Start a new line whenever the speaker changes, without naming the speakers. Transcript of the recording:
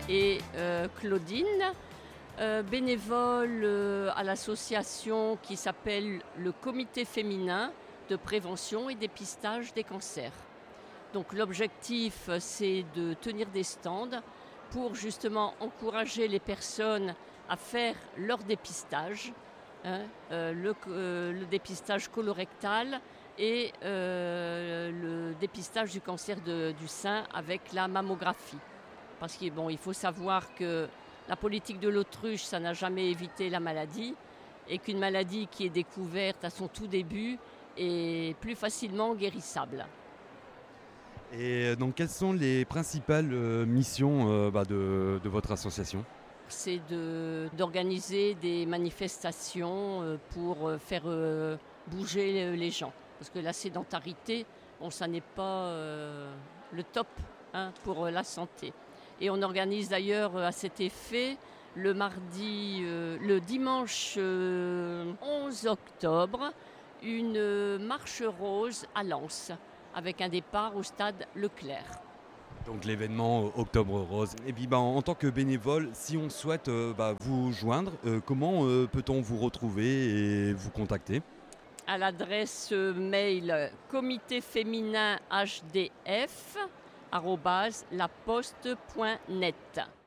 et Claudine, bénévole à l'association qui s'appelle le Comité féminin de prévention et dépistage des cancers. Donc l'objectif, c'est de tenir des stands pour justement encourager les personnes à faire leur dépistage, le dépistage colorectal et le dépistage du cancer du sein avec la mammographie. Parce qu'il il faut savoir que la politique de l'autruche, ça n'a jamais évité la maladie et qu'une maladie qui est découverte à son tout début est plus facilement guérissable.
Et donc, quelles sont les principales missions de votre association ?
C'est d'organiser des manifestations pour faire bouger les gens. Parce que la sédentarité, ça n'est pas le top pour la santé. Et on organise d'ailleurs à cet effet le dimanche 11 octobre une marche rose à Lens avec un départ au stade Leclerc.
Donc l'événement Octobre Rose. Et puis en tant que bénévole, si on souhaite vous joindre, comment peut-on vous retrouver et vous contacter ?
À l'adresse mail comitéfémininhdf@laposte.net.